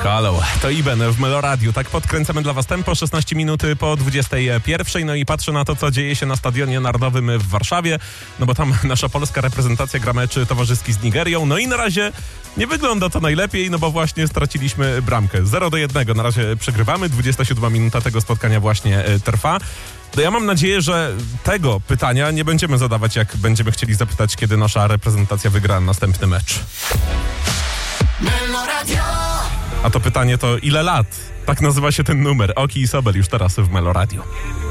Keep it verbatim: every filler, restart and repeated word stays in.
Halo, to Iben w Melo Radio. Tak podkręcamy dla was tempo, szesnaście minut po dwudziestej pierwszej. No i patrzę na to, co dzieje się na Stadionie Narodowym w Warszawie, no bo tam nasza polska reprezentacja gra mecz towarzyski z Nigerią. No i na razie nie wygląda to najlepiej, no bo właśnie straciliśmy bramkę. zero do jednego na razie przegrywamy, dwudziesta siódma minuta tego spotkania właśnie trwa. No ja mam nadzieję, że tego pytania nie będziemy zadawać, jak będziemy chcieli zapytać, kiedy nasza reprezentacja wygra następny mecz. A to pytanie to ile lat? Tak nazywa się ten numer. Oki i Sobel już teraz w Melo Radio.